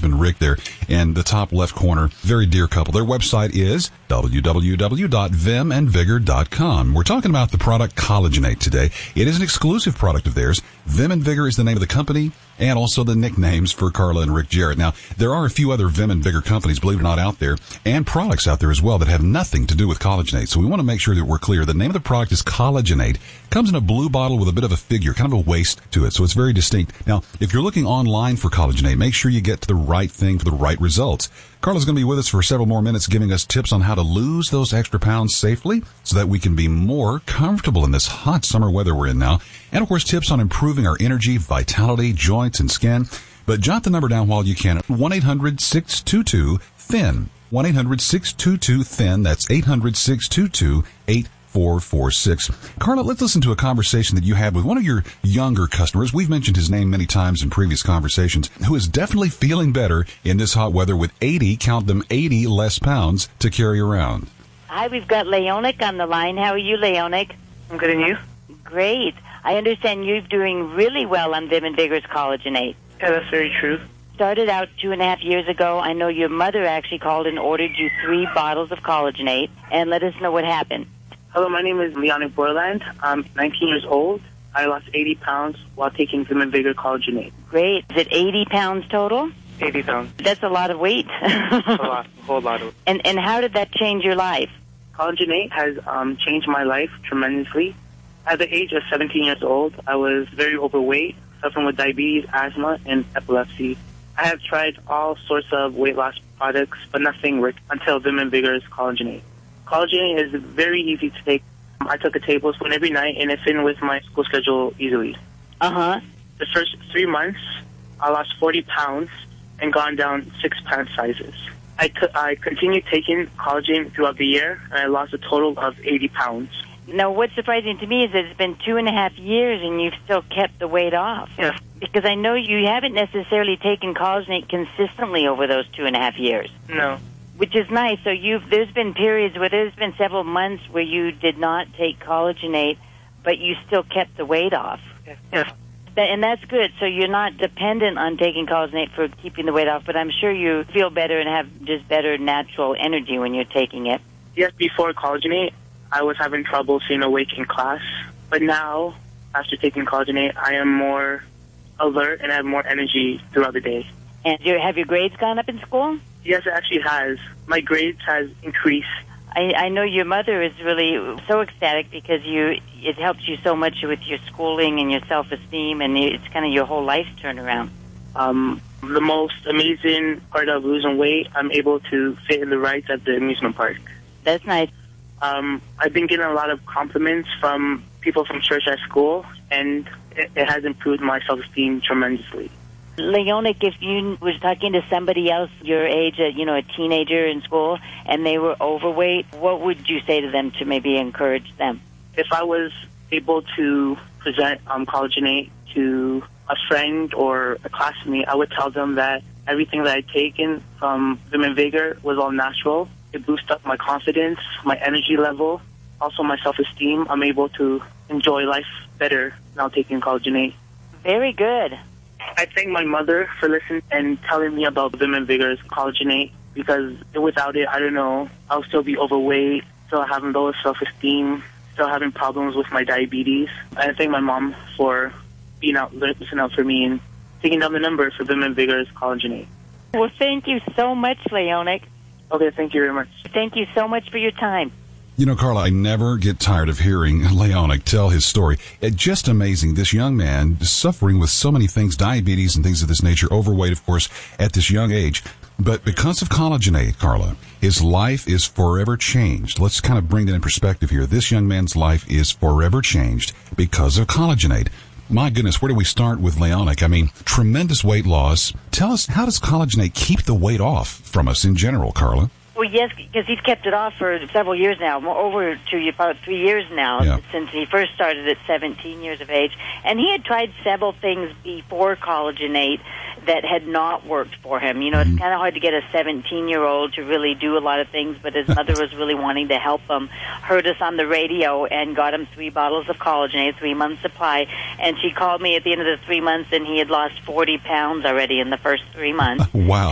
husband Rick there. And the top left corner, very dear couple. Their website is www.vimandvigor.com. We're talking about the product Collagenate today. It is an exclusive product of theirs. Vim and Vigor is the name of the company, and also the nicknames for Carla and Rick Jarrett. Now, there are a few other Vim and Vigor companies, believe it or not, out there, and products out there as well that have nothing to do with Collagenate. So we want to make sure that we're clear. The name of the product is Collagenate. Comes in a blue bottle with a bit of a figure, kind of a waist to it, so it's very distinct. Now, if you're looking online for Collagenate, make sure you get to the right thing for the right results. Carla's going to be with us for several more minutes giving us tips on how to lose those extra pounds safely so that we can be more comfortable in this hot summer weather we're in now. And, of course, tips on improving our energy, vitality, joints, and skin. But jot the number down while you can. 1-800-622-THIN. 1-800-622-THIN. That's 800-622-8446. Carla, let's listen to a conversation that you had with one of your younger customers. We've mentioned his name many times in previous conversations, who is definitely feeling better in this hot weather with 80, count them, 80 less pounds to carry around. Hi, we've got Leonic on the line. How are you, Leonic? I'm good, and you? Great. I understand you're doing really well on Vim and Vigor's Collagenate. Yeah, that's very true. Started out 2.5 years ago. I know your mother actually called and ordered you 3 bottles of Collagenate, and let us know what happened. Hello, my name is Leonic Borland. I'm 19 years old. I lost 80 pounds while taking Vim and Vigor Collagenate. Great. Is it 80 pounds total? 80 pounds. That's a lot of weight. A whole lot of. And how did that change your life? Collagenate has changed my life tremendously. At the age of 17 years old, I was very overweight, suffering with diabetes, asthma, and epilepsy. I have tried all sorts of weight loss products, but nothing worked until Vim and Vigor's Collagenate. Collagenate is very easy to take. I took a tablespoon every night, and it fit in with my school schedule easily. Uh-huh. The first 3 months, I lost 40 pounds and gone down 6 pant sizes. I continued taking collagen throughout the year, and I lost a total of 80 pounds. Now, what's surprising to me is that it's been 2.5 years and you've still kept the weight off. Yes. Because I know you haven't necessarily taken Collagenate consistently over those 2.5 years. No. Which is nice. So there's been periods where there's been several months where you did not take Collagenate, but you still kept the weight off. Yes. And that's good. So you're not dependent on taking Collagenate for keeping the weight off, but I'm sure you feel better and have just better natural energy when you're taking it. Yes, before Collagenate, I was having trouble staying awake in class. But now, after taking Collagenate, I am more alert and I have more energy throughout the day. And have your grades gone up in school? Yes, it actually has. My grades has increased. I know your mother is really so ecstatic because it helps you so much with your schooling and your self-esteem, and it's kind of your whole life's turnaround. The most amazing part of losing weight, I'm able to fit in the rides at the amusement park. That's nice. I've been getting a lot of compliments from people from church at school, and it has improved my self-esteem tremendously. Leonic, if you was talking to somebody else your age, a teenager in school, and they were overweight, what would you say to them to maybe encourage them? If I was able to present Collagenate to a friend or a classmate, I would tell them that everything that I'd taken from Vim and Vigor was all natural. It boosts up my confidence, my energy level, also my self-esteem. I'm able to enjoy life better now taking Collagenate. Very good. I thank my mother for listening and telling me about Vim and Vigor's Collagenate, because without it, I don't know, I'll still be overweight, still having low self-esteem, still having problems with my diabetes. I thank my mom for listening out for me and taking down the number for Vim and Vigor's Collagenate. Well, thank you so much, Leonic. Okay, thank you very much. Thank you so much for your time. You know, Carla, I never get tired of hearing Leonic tell his story. It's just amazing. This young man is suffering with so many things, diabetes and things of this nature, overweight, of course, at this young age. But because of Collagenate, Carla, his life is forever changed. Let's kind of bring that in perspective here. This young man's life is forever changed because of Collagenate. My goodness, where do we start with Leonic? I mean, tremendous weight loss. Tell us, how does Collagenate keep the weight off from us in general, Carla? Well, yes, because he's kept it off for several years now, over to about 3 years now, since he first started at 17 years of age. And he had tried several things before Collagenate that had not worked for him. You know, it's kind of hard to get a 17-year-old to really do a lot of things, but his mother was really wanting to help him, heard us on the radio, and got him 3 bottles of Collagenate, 3-month supply. And she called me at the end of the 3 months, and he had lost 40 pounds already in the first 3 months. Wow.